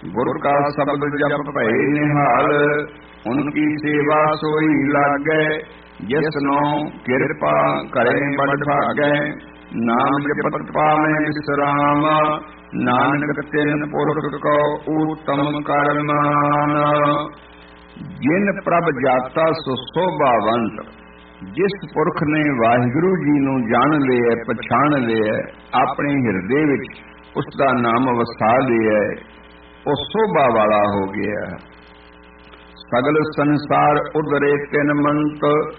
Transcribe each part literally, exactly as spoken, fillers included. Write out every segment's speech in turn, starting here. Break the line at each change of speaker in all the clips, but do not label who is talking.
गुर का शब्द जप भय निहाल, उनकी सेवा सोई लागै। जिसनो कृपा करे बड़ भागै, नाम जपत पावै विश्राम। नानक तिन पुरख को उत्तम करमान। जिन प्रभ जाता सो शोभावंत, जिस पुरख ने वाहिगुरु जी नूं जान लिया, पछाण लिया, अपने हिरदे विच उसका नाम वसा लिया, वो शोभा वाला हो गया। सगल संसार उधरे तिन मंत,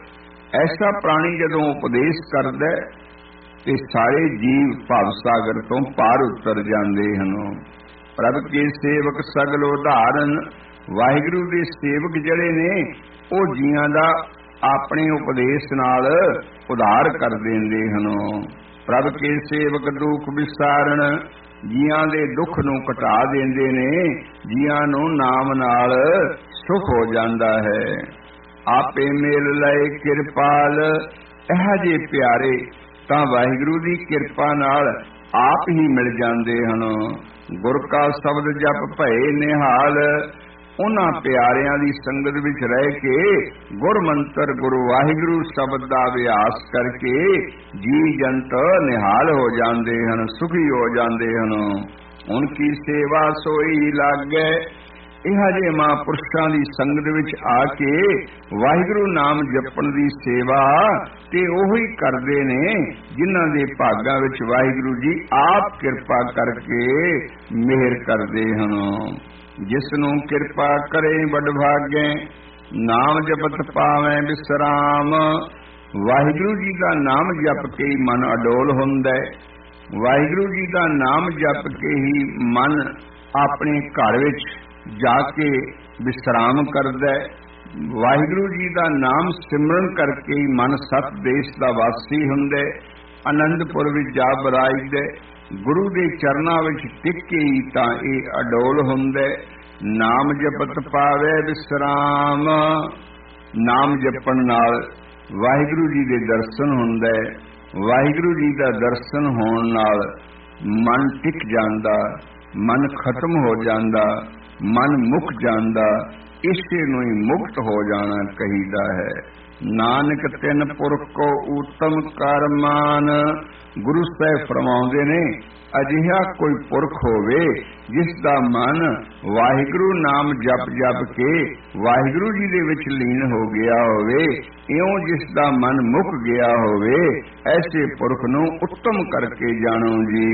ऐसा प्राणी जदों उपदेश करदा ते सारे जीव भव सागर तो पार उतर जाते हैं। प्रभ के सेवक सगल उदाहरण, वाहिगुरु के सेवक जड़े ने वो जियां दा अपने उपदेश नाल उधार कर देंदे हन। प्रभ के सेवक दुख विसारण, जियां दे दुख नूं घटा देंदे ने, जियां नूं नाम नाल सुख हो जांदा है। आपे मेल लए किरपाल, इह जे प्यारे तां वाहिगुरु दी किरपा नाल आप ही मिल जांदे हन। गुर का शब्द जप भय निहाल, उन्हां प्यारियां दी संगत विच रह के गुर मंत्र गुरु वाहिगुरु शब्द दा अभ्यास करके जी जंत निहाल हो जाते हैं, सुखी हो जाते हैं। उनकी सेवा सोई लागै। इह जे महापुरुषां दी संगत विच आके वाहिगुरु नाम जपण दी सेवा ते ओही करदे ने जिन्हां दे भागां विच वाहिगुरु जी आप किरपा करके मेहर करदे हन। जिसनों कृपा करे बड़ भागै, नाम जपत पावै विश्राम। वाहिगुरु जी का नाम जप के ही मन अडोल हुंदा है। वाहिगुरु जी का नाम जप के ही मन अपने घर विच जाके विश्राम करदा है। वाहिगुरु जी का नाम सिमरन करके ही मन सत देश का वासी हुंदा है। आनंदपुर विच जा बराजदा है। गुरु के चरनां विच टिक के ही तां इह अडोल हुंदा। नाम जपत पावै विश्राम। नाम जपण नाल वाहिगुरु जी के दर्शन हुंदा। वाहिगुरु जी का दर्शन होण नाल मन टिक जांदा, मन खत्म हो जांदा, मन मुक जांदा। इसे नूं ही मुक्त हो जाना कहीदा है। नानक तिन पुरख को उत्तम करमान। गुरु साहिब फरमाउंदे ने, अजिहा कोई पुरख होवे जिसदा मन वाहिगुरु नाम जप जप के वाहिगुरु जी दे विच लीन हो गया होवे, इउं जिसदा मन मुक गया होवे, ऐसे पुरख नूं उत्तम करके जानो जी।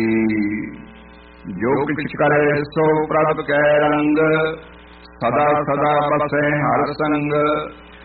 जो किछ करे सो प्रभ कै रंग, सदा सदा बसै हर संग।